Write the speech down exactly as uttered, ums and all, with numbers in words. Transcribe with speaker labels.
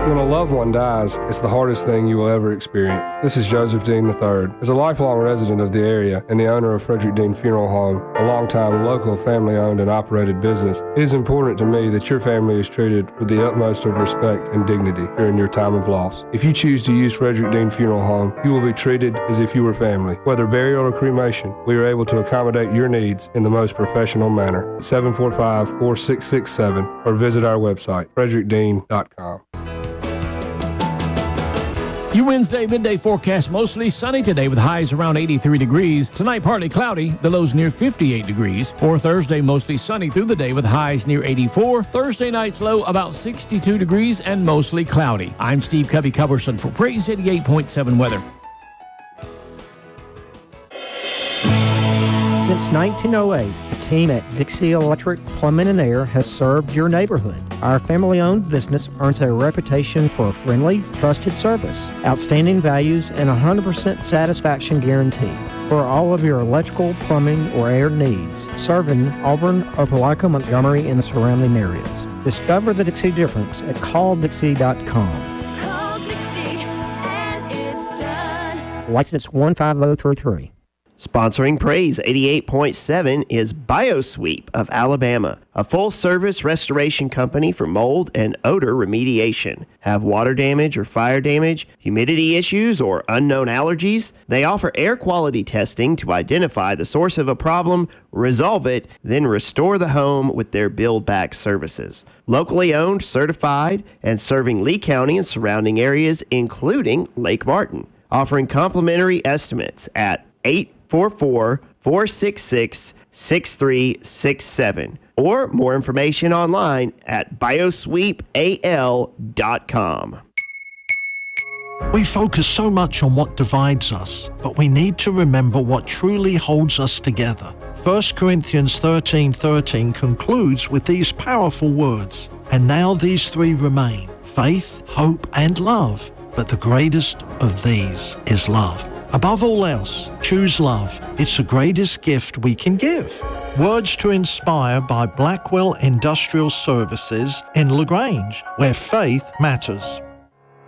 Speaker 1: When a loved one dies, it's the hardest thing you will ever experience. This is Joseph Dean the third. As a lifelong resident of the area and the owner of Frederick Dean Funeral Home, a longtime local family-owned and operated business, it is important to me that your family is treated with the utmost of respect and dignity during your time of loss. If you choose to use Frederick Dean Funeral Home, you will be treated as if you were family. Whether burial or cremation, we are able to accommodate your needs in the most professional manner. seven four five, four six six seven or visit our website, frederick dean dot com.
Speaker 2: Your Wednesday midday forecast mostly sunny today with highs around eighty-three degrees. Tonight partly cloudy, the lows near fifty-eight degrees. For Thursday, mostly sunny through the day with highs near eighty-four. Thursday night's low about sixty-two degrees and mostly cloudy. I'm Steve Covey Coverson for Praise eighty-eight point seven Weather.
Speaker 3: Since nineteen oh eight, the team at Dixie Electric Plumbing and Air has served your neighborhood. Our family-owned business earns a reputation for a friendly, trusted service, outstanding values, and a one hundred percent satisfaction guarantee. For all of your electrical, plumbing, or air needs, serving Auburn, Opelika, Montgomery, and the surrounding areas. Discover the Dixie difference at call dixie dot com.
Speaker 4: Call Dixie and it's done.
Speaker 3: License one five zero three three.
Speaker 5: Sponsoring Praise eighty-eight point seven is BioSweep of Alabama, a full-service restoration company for mold and odor remediation. Have water damage or fire damage, humidity issues, or unknown allergies? They offer air quality testing to identify the source of a problem, resolve it, then restore the home with their build-back services. Locally owned, certified, and serving Lee County and surrounding areas, including Lake Martin. Offering complimentary estimates at eight four four, four six six, six three six seven or more information online at biosweep a l dot com.
Speaker 6: We focus so much on what divides us, but we need to remember what truly holds us together. First Corinthians thirteen thirteen concludes with these powerful words, "And now these three remain, faith, hope, and love, but the greatest of these is love." Above all else, choose love. It's the greatest gift we can give. Words to Inspire by Blackwell Industrial Services in LaGrange, where faith matters.